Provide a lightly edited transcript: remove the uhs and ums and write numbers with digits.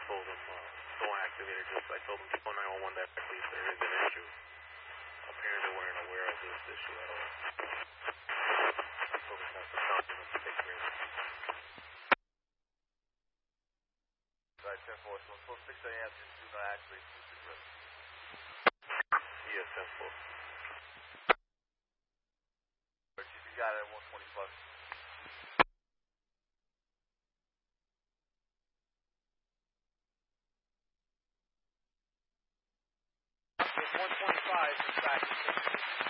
told them, don't activate it. I told them to call 911 directly if there is an issue. Apparently they weren't aware of this issue at all. I told them that's the problem to take care of it. Right, 10-4, so until 6 a.m. you do not activate the grid. Yes, 10-4. You got it at 125. It's 125, back.